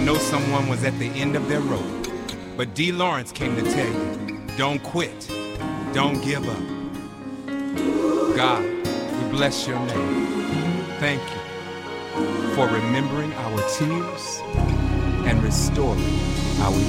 know someone was at the end of their rope, but D. Lawrence came to tell you, don't quit, don't give up. God, we bless your name. Thank you for remembering our tears and restoring our